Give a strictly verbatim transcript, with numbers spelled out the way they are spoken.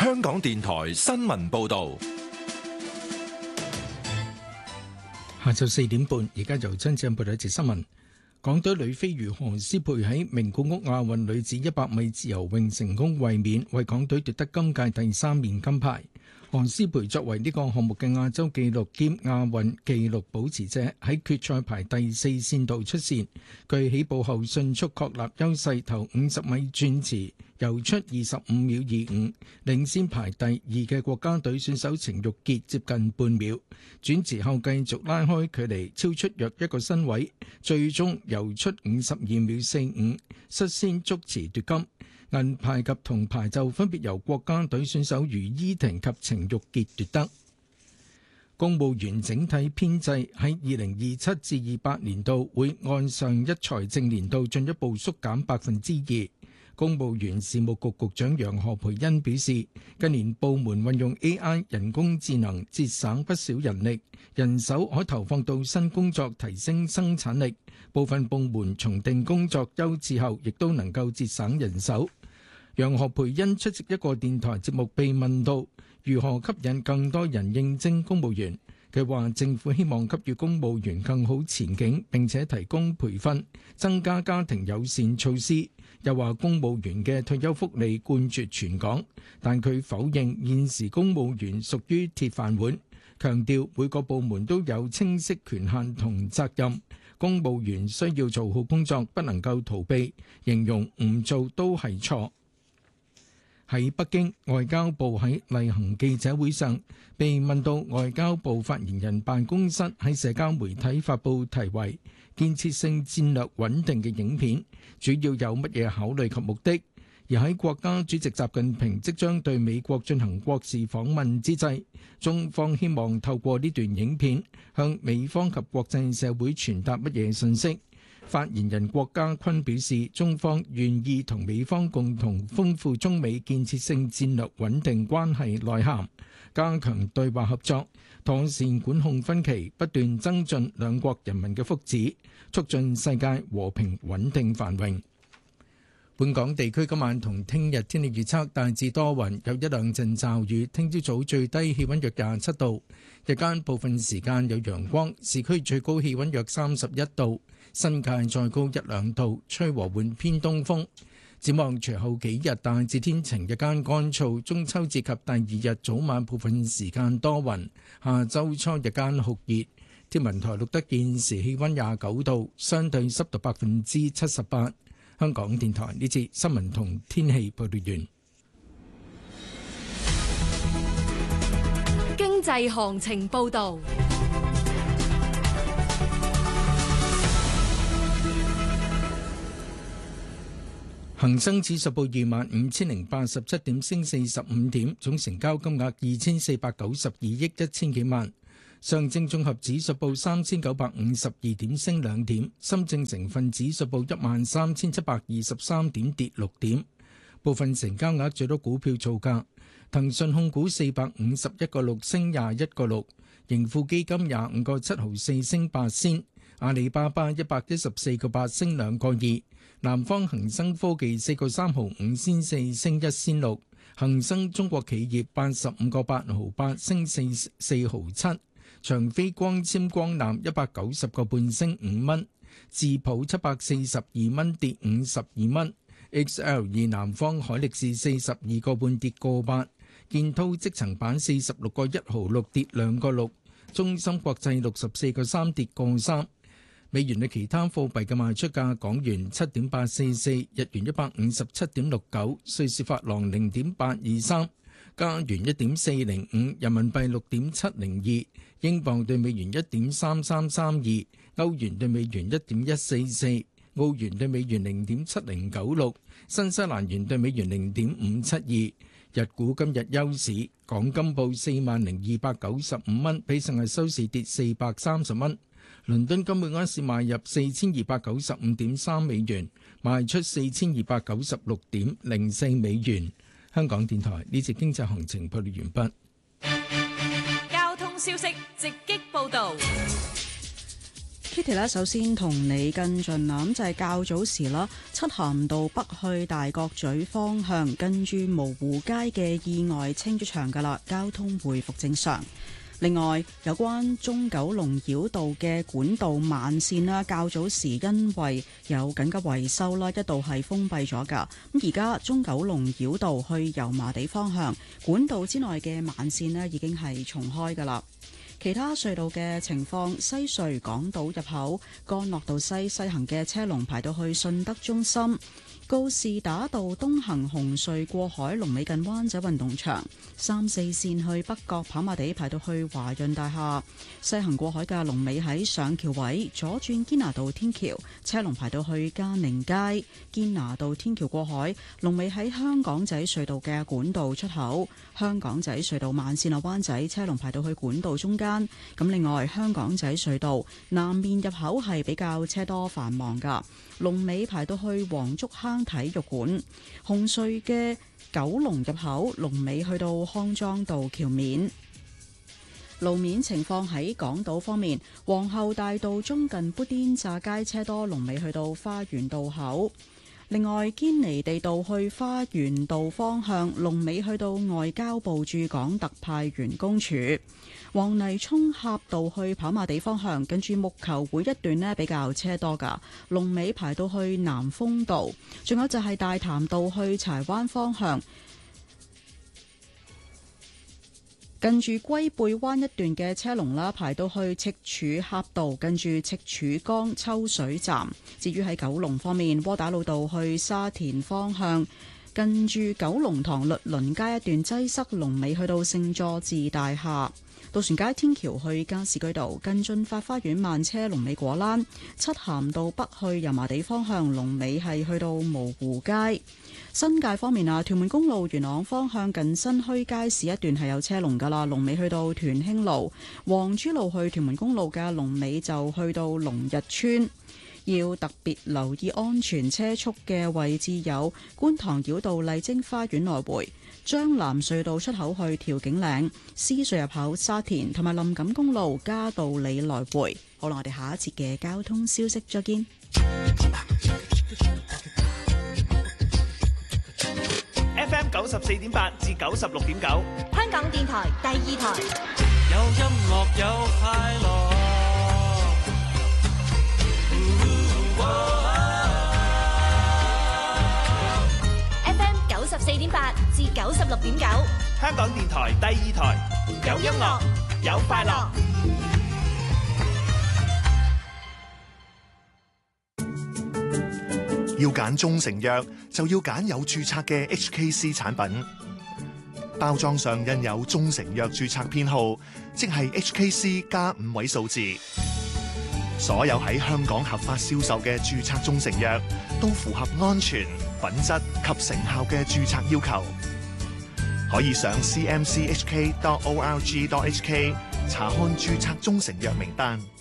香港電台新聞報道。 下晝四點半，而家由張志恩報道一節新聞。港隊女飛魚何詩蓓喺名古屋亞運女子一百米自由泳成功衛冕，為港隊奪得今屆第三面金牌。何詩蓓作為呢個項目嘅亞洲紀錄兼亞運紀錄保持者，喺決賽排第四線度出線。佢起步後迅速確立優勢，頭五十米轉池游出二十五秒二五，領先排第二嘅國家隊選手程玉潔接近半秒。轉池後繼續拉開距離，超出約一個身位，最終游出五十二秒四五，率先觸池奪金。銀牌及銅牌就分別由國家隊選手余依婷及程玉潔奪得。公務員整體編制喺二零二七至二八年度會按上一財政年度進一步縮減百分之二。公務員事務局局長楊何蓓茵表示，近年部門運用 A I 人工智能節省不少人力，人手可投放到新工作提升生產力。部分部門重定工作優次後，亦都能夠節省人手。楊何蓓茵出席一個電台節目，被問到如何吸引更多人應徵公務員，佢話政府希望給予公務員更好前景，並且提供培訓，增加家庭友善措施。又話公務員嘅退休福利冠絕全港，但佢否認現時公務員屬於鐵飯碗，強調每個部門都有清晰權限同責任，公務員需要做好工作，不能夠逃避，形容唔做都係錯。喺北京，外交部喺例行記者會上被問到外交部發言人辦公室喺社交媒體發布題為建設性戰略穩定嘅影片，主要有乜嘢考慮及目的？而喺國家主席習近平即將對美國進行國事訪問之際，中方希望透過呢段影片向美方及國際社會傳達乜嘢信息？發言人郭家坤表示，中方願意同美方共同豐富中美建設性戰略穩定關係內涵，加強對話合作，妥善管控分歧，不斷增進兩國人民嘅福祉，促進世界和平穩定繁榮。本港地區今晚同聽日天氣預測大致多雲，有一兩陣驟雨。聽朝早最低氣溫約廿七度，日間部分時間有陽光，市區最高氣溫約三十一度，新界再高一兩度，吹和緩偏東風。展望隨後幾日大致天晴，日間乾燥，中秋節及第二日早晚部分時間多雲，下週初日間酷熱。天文台錄得現時氣溫廿九度，相對濕度百分之七十八。香港電台呢節新聞同天氣報道完。 經濟行情報道。 恒生指數報二萬五千零八十七點，升四十五點，總成交金額二千四百九十二億一千幾萬。上證綜合指數報三千九百五十二點，升兩點。深證成分指數報一萬三千七百二十三點，跌六點。部分成交額最多股票造價：騰訊控股四百五十一個六升廿一個六，盈富基金廿五個七毫四升八仙，阿里巴巴一百一十四個八升兩個二，南方恒生科技四個三毫五仙四升一仙六，恒生中國企業八十五個八毫八升四四毫七。長飛光纖光纜一百九十個半升五蚊，智普七百四十二蚊跌五十二蚊 ，X L 二南方海力士四十二個半跌個八，建滔積層板四十六個一毫六跌兩個六，中芯國際六十四個三跌個三。美元對其他貨幣嘅賣出價：港元七點八四四，日元一百五十七點六九，瑞士法郎零點八二三。加元一點四零五，人民幣六點七零二，英鎊對美元一點三三三二，歐元對美元一點一四四，澳元對美元零點七零九六，新西蘭元對美元零點五七二。日股今日休市，港金報四萬零二百九十五蚊，比上日收市跌四百三十蚊。倫敦金每盎司買入四千二百九十五點三美元，賣出四千二百九十六點零四美元。香港電台呢節經濟行情報道完畢。 交通消息直擊報道。 Kitty 咧，首先同你跟進啦，咁就係、是、較早時啦，漆咸道北去大角咀方向，跟住蕪湖街嘅意外清咗場噶啦，交通回復正常。另外，有關中九龍繞道嘅管道慢線啦，較早時因為有緊急維修啦，一度係封閉咗噶。咁而家中九龍繞道去油麻地方向管道之內嘅慢線呢，已經係重開噶啦。其他隧道嘅情況，西隧港島入口干諾道西西行嘅車龍排到去順德中心。告士打道東行紅隧過海龍尾近灣仔運動場，三四線去北角跑馬地排到去華潤大廈，西行過海嘅龍尾喺上橋位，左轉堅拿道天橋車龍排到去嘉寧街，堅拿道天橋過海龍尾喺香港仔隧道嘅管道出口，香港仔隧道慢線啊灣仔車龍排到去管道中間。咁另外香港仔隧道南面入口係比較車多繁忙噶，龍尾排到去黃竹坑體育館，紅隧嘅九龍入口龍尾去到康莊道橋面。路面情況喺港島方面，皇后大道中近砵甸乍街車多，龍尾去到花園道口。另外堅尼地道去花園道方向，龍尾去到外交部駐港特派員公署。黃泥涌峽道去跑馬地方向，跟住木球會一段呢比較車多噶，龍尾排到去南豐道。仲有就係大潭道去柴灣方向，近住龜背灣一段嘅車龍啦，排到去赤柱峽道，跟住赤柱江抽水站。至於喺九龍方面，窩打老道去沙田方向，近住九龍塘律倫街一段擠塞，龍尾去到聖佐治大廈。渡船街天橋去加士居道，近駿發花園慢車龍尾果欄。漆咸道北去油麻地方向，龍尾係去到蕪湖街。新界方面啊，屯門公路元朗方向近新墟街市一段係有車龍噶啦，龍尾去到屯興路。黃珠路去屯門公路嘅龍尾就去到龍日村。要特別留意安全車速嘅位置有觀塘繞道麗晶花園來回、將藍隧道出口去調景嶺、獅隧入口沙田同埋林錦公路嘉道理來回。好啦，我哋下一節嘅交通消息再見。 F M 九十四點八至九十六點九， 香港電台第二台， 有音樂有快樂。 F M 九十四點八至九十六點九， 香港電台第二台，有音樂有快樂。 要揀中成藥，就要揀有註冊嘅 H K C 產品。包裝上印有中成藥註冊編號，即係 H K C 加五位數字。所有喺香港合法銷售嘅註冊中成藥，都符合安全、品質及成效嘅註冊要求。可以上 c m c h k dot org dot h k 查看註冊中成藥名單。